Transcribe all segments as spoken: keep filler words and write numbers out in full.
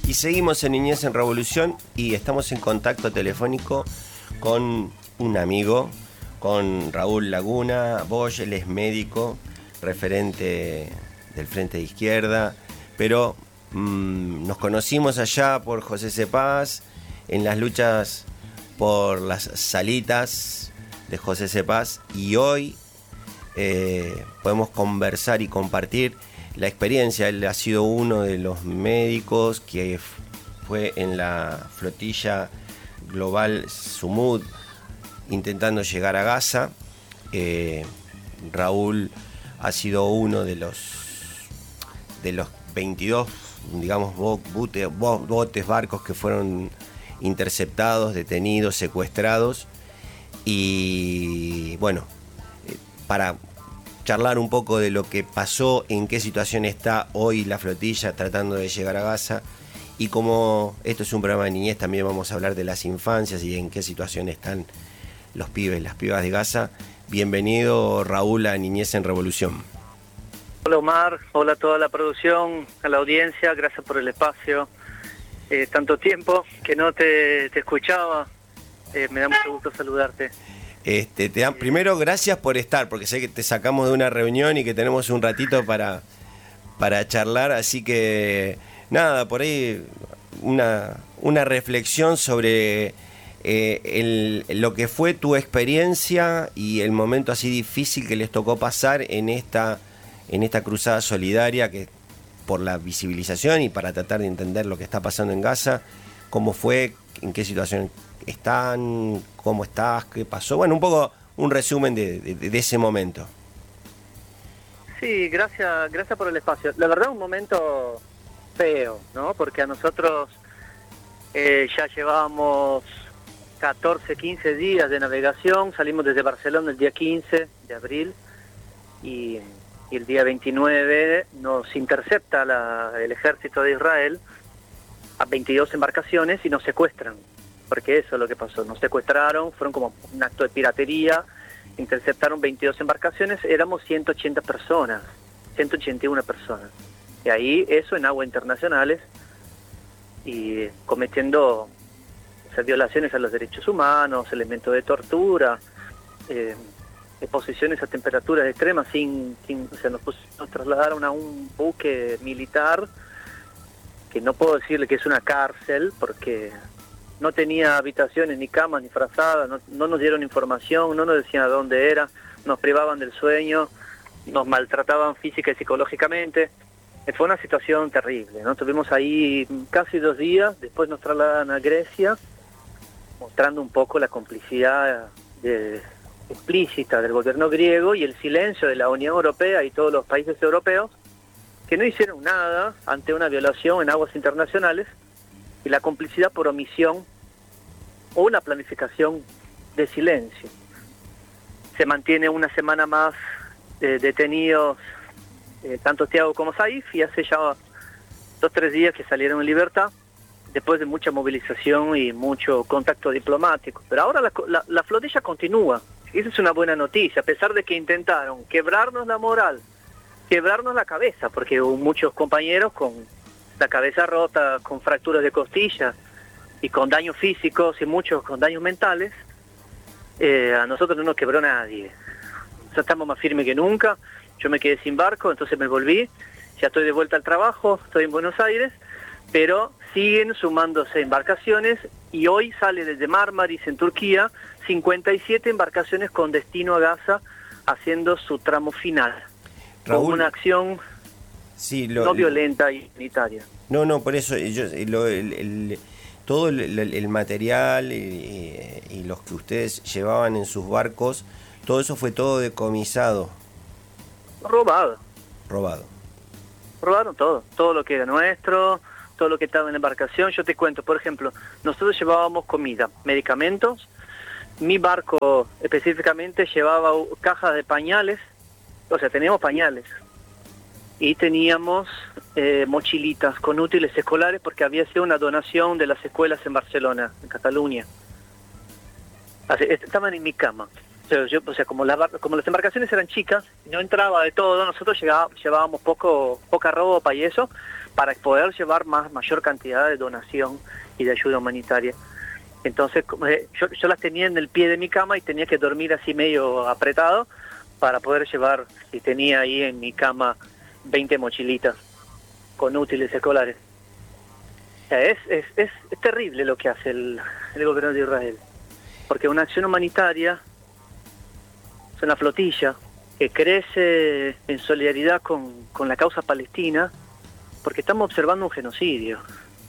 Y seguimos en Niñez en Revolución y estamos en contacto telefónico con un amigo, con Raúl Laguna Bosch. Él es médico, referente del Frente de Izquierda, pero mmm, nos conocimos allá por José Cepaz, en las luchas por las salitas de José Cepaz, y hoy eh, podemos conversar y compartir la experiencia. Él ha sido uno de los médicos que fue en la flotilla global Sumud intentando llegar a Gaza. Eh, Raúl ha sido uno de los de los veintidós, digamos, botes, botes, barcos que fueron interceptados, detenidos, secuestrados. Y bueno, para charlar un poco de lo que pasó, en qué situación está hoy la flotilla tratando de llegar a Gaza, y como esto es un programa de niñez, también vamos a hablar de las infancias y en qué situación están los pibes, las pibas de Gaza. Bienvenido, Raúl, a Niñez en Revolución. Hola, Omar, hola a toda la producción, a la audiencia, gracias por el espacio. Eh, tanto tiempo que no te, te escuchaba, eh, me da mucho gusto saludarte. Este, te dan, primero, gracias por estar, porque sé que te sacamos de una reunión y que tenemos un ratito para, para charlar, así que nada, por ahí una, una reflexión sobre eh, el, lo que fue tu experiencia y el momento así difícil que les tocó pasar en esta, en esta cruzada solidaria, que por la visibilización y para tratar de entender lo que está pasando en Gaza. ¿Cómo fue? ¿En qué situación están? ¿Cómo estás? ¿Qué pasó? Bueno, un poco un resumen de, de, de ese momento. Sí, gracias, gracias por el espacio. La verdad, un momento feo, ¿no? Porque a nosotros eh, ya llevábamos catorce, quince días de navegación. Salimos desde Barcelona el día quince de abril y, y el día veintinueve nos intercepta la, el ejército de Israel a veintidós embarcaciones y nos secuestran. Porque eso es lo que pasó, nos secuestraron, fueron como un acto de piratería, interceptaron veintidós embarcaciones, éramos ciento ochenta personas, ciento ochenta y una personas. Y ahí, eso en aguas internacionales, y cometiendo, o sea, violaciones a los derechos humanos, elementos de tortura, eh, exposiciones a temperaturas extremas, sin, sin o sea, nos, nos trasladaron a un buque militar, que no puedo decirle que es una cárcel, porque no tenía habitaciones, ni camas, ni frazadas, no, no nos dieron información, no nos decían a dónde era, nos privaban del sueño, nos maltrataban física y psicológicamente. Fue una situación terrible, ¿no? Estuvimos ahí casi dos días, después nos trasladan a Grecia, mostrando un poco la complicidad de, explícita del gobierno griego y el silencio de la Unión Europea y todos los países europeos, que no hicieron nada ante una violación en aguas internacionales, y la complicidad por omisión o una planificación de silencio. Se mantiene una semana más eh, detenidos eh, tanto Thiago como Saif, y hace ya dos o tres días que salieron en libertad, después de mucha movilización y mucho contacto diplomático. Pero ahora la, la, la flotilla continúa. Esa es una buena noticia, a pesar de que intentaron quebrarnos la moral, quebrarnos la cabeza, porque hubo muchos compañeros con la cabeza rota, con fracturas de costillas y con daños físicos y muchos con daños mentales. Eh, a nosotros no nos quebró nadie. Ya estamos más firmes que nunca. Yo me quedé sin barco, entonces me volví. Ya estoy de vuelta al trabajo, estoy en Buenos Aires, pero siguen sumándose embarcaciones y hoy sale desde Marmaris en Turquía cincuenta y siete embarcaciones con destino a Gaza, haciendo su tramo final. Raúl, con una acción sí, lo, no violenta y unitaria. No, no, por eso yo, lo, el, el, todo el, el material y, y los que ustedes llevaban en sus barcos, todo eso fue todo decomisado. Robado. Robado. Robaron todo, todo lo que era nuestro, todo lo que estaba en la embarcación. Yo te cuento, por ejemplo, nosotros llevábamos comida, medicamentos. Mi barco específicamente llevaba cajas de pañales, o sea, teníamos pañales. Y teníamos eh, mochilitas con útiles escolares, porque había sido una donación de las escuelas en Barcelona, en Cataluña. Así, estaban en mi cama. O sea, yo, o sea como, la, como las embarcaciones eran chicas, no entraba de todo, nosotros llegábamos, llevábamos poco, poca ropa y eso, para poder llevar más mayor cantidad de donación y de ayuda humanitaria. Entonces yo, yo las tenía en el pie de mi cama y tenía que dormir así medio apretado para poder llevar, y tenía ahí en mi cama veinte mochilitas con útiles escolares. O sea, es, es, es, es terrible lo que hace el, el gobierno de Israel, porque una acción humanitaria es una flotilla que crece en solidaridad con, con la causa palestina, porque estamos observando un genocidio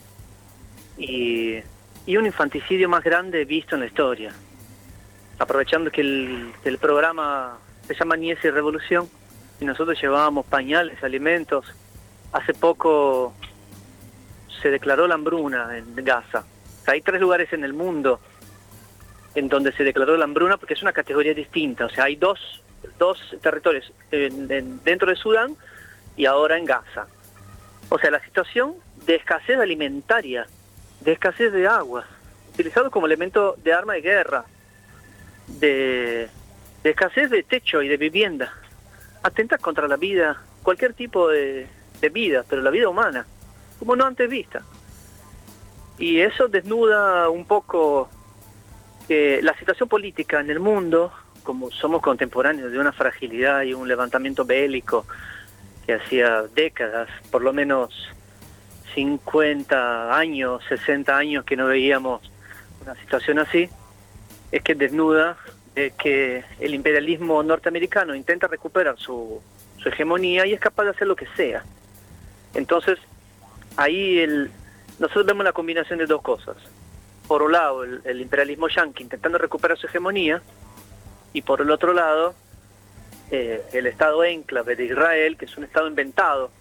y, y un infanticidio más grande visto en la historia. Aprovechando que el, que el programa se llama Niñez y Revolución, y nosotros llevábamos pañales, alimentos. Hace poco se declaró la hambruna en Gaza. O sea, hay tres lugares en el mundo en donde se declaró la hambruna, porque es una categoría distinta. O sea, hay dos, dos territorios en, en, dentro de Sudán y ahora en Gaza. O sea, la situación de escasez alimentaria, de escasez de agua, utilizado como elemento de arma de guerra, de, de escasez de techo y de vivienda, atenta contra la vida, cualquier tipo de, de vida, pero la vida humana, como no antes vista. Y eso desnuda un poco que la situación política en el mundo, como somos contemporáneos de una fragilidad y un levantamiento bélico que hacía décadas, por lo menos cincuenta años, sesenta años que no veíamos una situación así, es que desnuda de que el imperialismo norteamericano intenta recuperar su, su hegemonía y es capaz de hacer lo que sea. Entonces, ahí el, nosotros vemos la combinación de dos cosas. Por un lado, el, el imperialismo yanqui intentando recuperar su hegemonía, y por el otro lado, eh, el Estado enclave de Israel, que es un Estado inventado,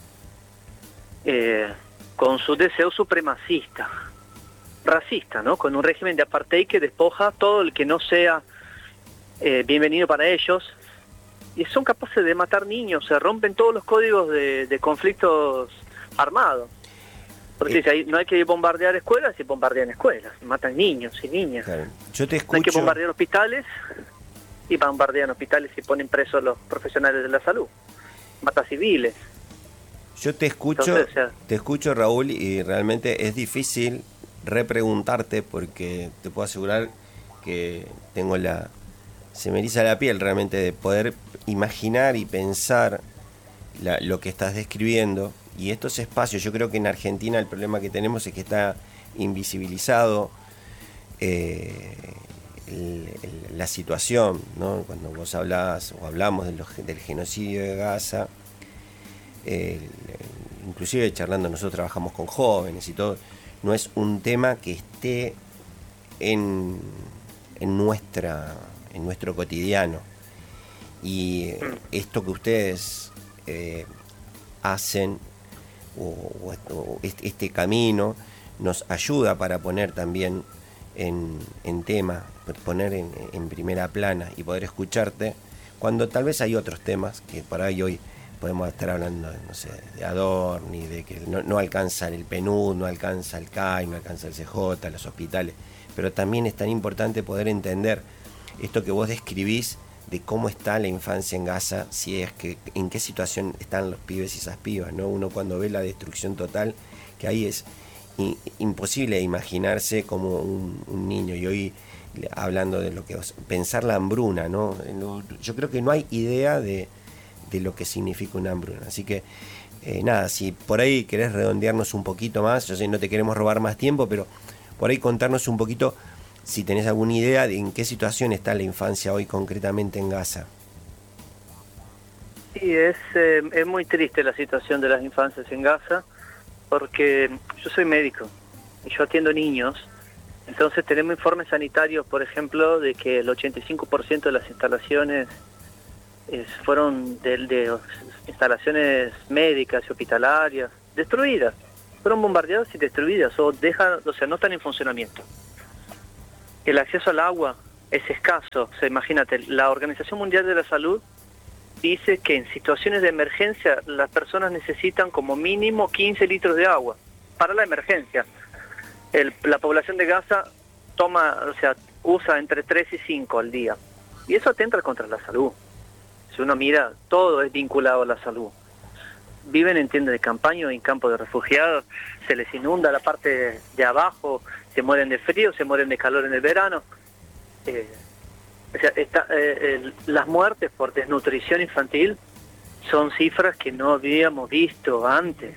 eh, con su deseo supremacista, racista, ¿no? Con un régimen de apartheid que despoja todo el que no sea eh, bienvenido para ellos, y son capaces de matar niños, se rompen todos los códigos de, de conflictos armados. Porque eh, no hay que bombardear escuelas y bombardean escuelas, matan niños y niñas. Claro. Yo te escucho. No hay que bombardear hospitales y bombardean hospitales y ponen presos a los profesionales de la salud. Mata civiles. Yo te escucho, Entonces, o sea, te escucho, Raúl, y realmente es difícil repreguntarte porque te puedo asegurar que tengo la... se me eriza la piel realmente de poder imaginar y pensar la, lo que estás describiendo. Y estos espacios, yo creo que en Argentina el problema que tenemos es que está invisibilizado eh, el, el, la situación, ¿no? Cuando vos hablás o hablamos de los, del genocidio de Gaza, eh, inclusive charlando, nosotros trabajamos con jóvenes y todo, no es un tema que esté en, en, nuestra, en nuestro cotidiano. Y esto que ustedes eh, hacen, O, o este, este camino nos ayuda para poner también en, en tema, poner en, en primera plana y poder escucharte cuando tal vez hay otros temas que por ahí hoy podemos estar hablando, no sé, de Adorni, de que no, no alcanza el P N U D, no alcanza el C A I, no alcanza el C J, los hospitales, pero también es tan importante poder entender esto que vos describís de cómo está la infancia en Gaza, si es que en qué situación están los pibes y esas pibas, ¿no? Uno cuando ve la destrucción total, que ahí es in, imposible imaginarse como un, un niño, y hoy hablando de lo que pensar la hambruna, ¿no? Yo creo que no hay idea de, de lo que significa una hambruna, así que eh, nada, si por ahí querés redondearnos un poquito más, yo sé no te queremos robar más tiempo, pero por ahí contarnos un poquito si tenés alguna idea de en qué situación está la infancia hoy concretamente en Gaza. Sí, es, eh, es muy triste la situación de las infancias en Gaza, porque yo soy médico y yo atiendo niños, entonces tenemos informes sanitarios, por ejemplo, de que el ochenta y cinco por ciento de las instalaciones eh, fueron de, de instalaciones médicas y hospitalarias destruidas, fueron bombardeadas y destruidas, o, dejan, o sea, no están en funcionamiento. El acceso al agua es escaso. O sea, imagínate, la Organización Mundial de la Salud dice que en situaciones de emergencia las personas necesitan como mínimo quince litros de agua para la emergencia. El, la población de Gaza toma, o sea, usa entre tres y cinco al día. Y eso atenta contra la salud. Si uno mira, todo es vinculado a la salud. viven en tiendas de campaña o en campos de refugiados, se les inunda la parte de abajo, se mueren de frío, se mueren de calor en el verano. Eh, o sea, está, eh, el, las muertes por desnutrición infantil son cifras que no habíamos visto antes.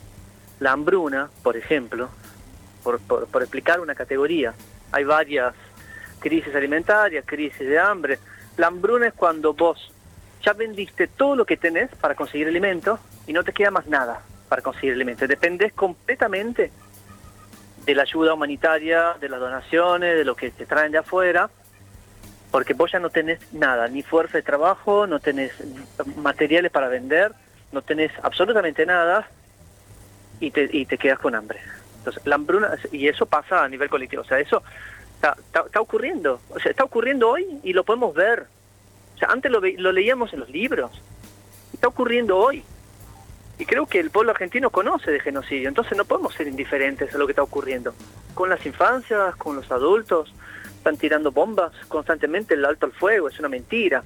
La hambruna, por ejemplo, por, por, por explicar una categoría, hay varias crisis alimentarias, crisis de hambre. La hambruna es cuando vos ya vendiste todo lo que tenés para conseguir alimento y no te queda más nada para conseguir alimento. Dependés completamente de la ayuda humanitaria, de las donaciones, de lo que te traen de afuera, porque vos ya no tenés nada, ni fuerza de trabajo, no tenés materiales para vender, no tenés absolutamente nada y te, y te quedas con hambre. Entonces, la hambruna, y eso pasa a nivel colectivo, o sea, eso está, está, está ocurriendo, o sea, está ocurriendo hoy y lo podemos ver. O sea, antes lo, lo leíamos en los libros, está ocurriendo hoy. Y creo que el pueblo argentino conoce de genocidio, entonces no podemos ser indiferentes a lo que está ocurriendo. Con las infancias, con los adultos, están tirando bombas constantemente, el alto al fuego, es una mentira.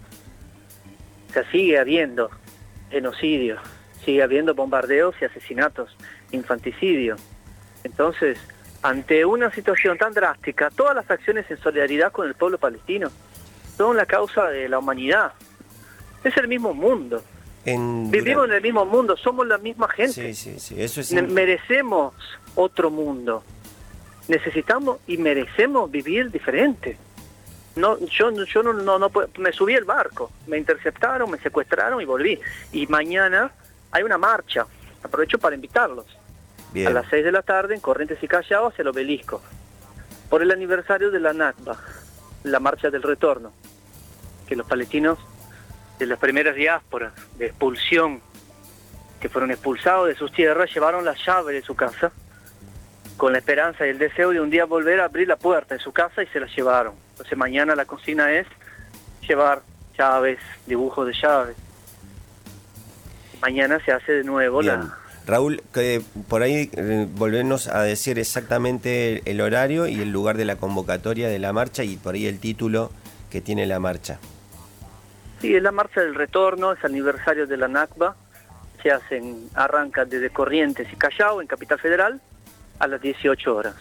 O sea, sigue habiendo genocidio, sigue habiendo bombardeos y asesinatos, infanticidio. Entonces, ante una situación tan drástica, todas las acciones en solidaridad con el pueblo palestino son la causa de la humanidad. Es el mismo mundo. En... Vivimos en el mismo mundo, somos la misma gente. Sí, sí, sí. Eso es... Merecemos otro mundo. Necesitamos y merecemos vivir diferente. No, yo, yo no, no, no me subí al barco, me interceptaron, me secuestraron y volví. Y mañana hay una marcha. Aprovecho para invitarlos. Bien. A las seis de la tarde en Corrientes y Callao hacia el obelisco, por el aniversario de la Nakba, la marcha del retorno, que los palestinos de las primeras diásporas de expulsión, que fueron expulsados de sus tierras, llevaron la llave de su casa con la esperanza y el deseo de un día volver a abrir la puerta de su casa, y se la llevaron. Entonces mañana la consigna es llevar llaves, dibujos de llaves. Mañana se hace de nuevo. Bien. la... Raúl, que por ahí eh, volvernos a decir exactamente el horario y el lugar de la convocatoria de la marcha, y por ahí el título que tiene la marcha. Sí, es la marcha del retorno, es aniversario de la Nakba. Se hacen, arranca desde Corrientes y Callao, en Capital Federal, a las dieciocho horas.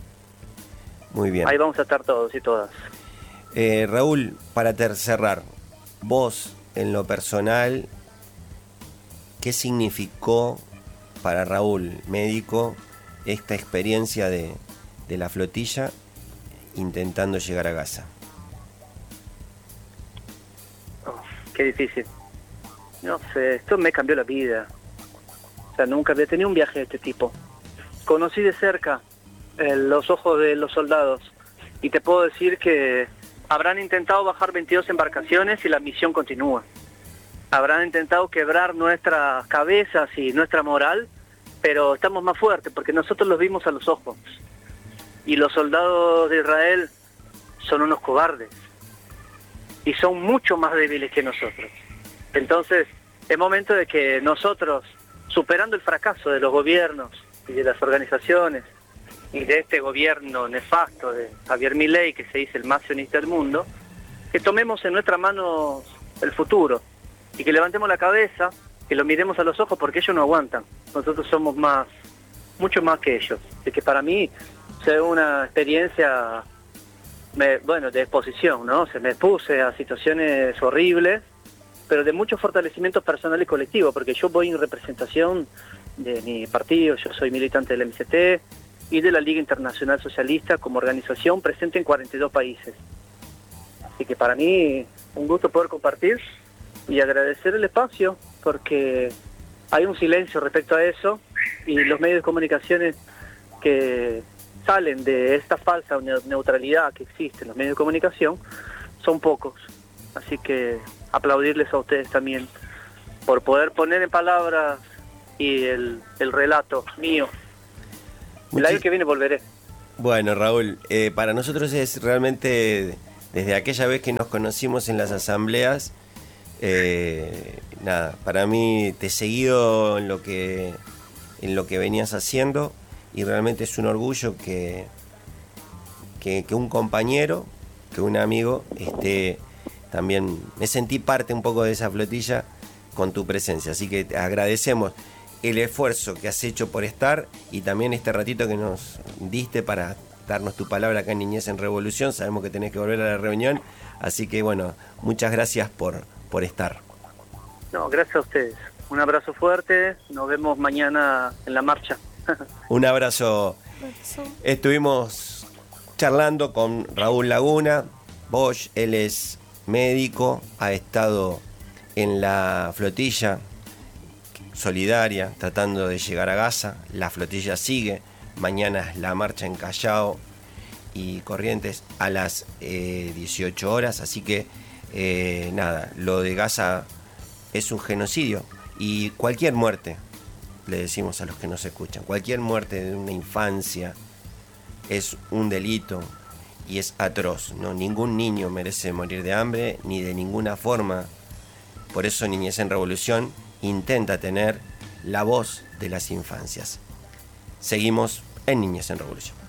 Muy bien. Ahí vamos a estar todos y todas. Eh, Raúl, para ter- cerrar, vos, en lo personal, ¿qué significó para Raúl, médico, esta experiencia de, de la flotilla intentando llegar a Gaza? Oh, qué difícil. No sé, esto me cambió la vida. O sea, nunca había tenido un viaje de este tipo. Conocí de cerca eh, los ojos de los soldados, y te puedo decir que habrán intentado bajar veintidós embarcaciones y la misión continúa. Habrán intentado quebrar nuestras cabezas y nuestra moral, pero estamos más fuertes porque nosotros los vimos a los ojos. Y los soldados de Israel son unos cobardes y son mucho más débiles que nosotros. Entonces, es momento de que nosotros, superando el fracaso de los gobiernos y de las organizaciones y de este gobierno nefasto de Javier Milei, que se dice el más sionista del mundo, que tomemos en nuestras manos el futuro y que levantemos la cabeza, que lo miremos a los ojos, porque ellos no aguantan. Nosotros somos más, mucho más que ellos. Así que para mí fue una experiencia, me, bueno, de exposición, ¿no? Se me puse a situaciones horribles, pero de mucho fortalecimiento personal y colectivo, porque yo voy en representación de mi partido, yo soy militante del M C T y de la Liga Internacional Socialista como organización presente en cuarenta y dos países. Así que para mí un gusto poder compartir y agradecer el espacio, porque hay un silencio respecto a eso, y los medios de comunicación que salen de esta falsa neutralidad que existe en los medios de comunicación son pocos. Así que aplaudirles a ustedes también por poder poner en palabras y el, el relato mío. El año que viene volveré. Bueno, Raúl, eh, para nosotros es realmente, desde aquella vez que nos conocimos en las asambleas, eh, nada, para mí te he seguido en lo que en lo que venías haciendo, y realmente es un orgullo que, que, que un compañero, que un amigo esté también. Me sentí parte un poco de esa flotilla con tu presencia. Así que te agradecemos el esfuerzo que has hecho por estar y también este ratito que nos diste para darnos tu palabra acá en Niñez en Revolución. Sabemos que tenés que volver a la reunión, así que bueno, muchas gracias por, por estar. No, gracias a ustedes. Un abrazo fuerte, nos vemos mañana en la marcha. Un abrazo. Estuvimos charlando con Raúl Laguna, Bosch, él es médico, ha estado en la flotilla solidaria tratando de llegar a Gaza. La flotilla sigue, mañana es la marcha en Callao y Corrientes a las eh, dieciocho horas, así que eh, nada, lo de Gaza es un genocidio y cualquier muerte, le decimos a los que nos escuchan, cualquier muerte de una infancia es un delito y es atroz, ¿no? Ningún niño merece morir de hambre ni de ninguna forma. Por eso Niñez en Revolución intenta tener la voz de las infancias. Seguimos en Niñez en Revolución.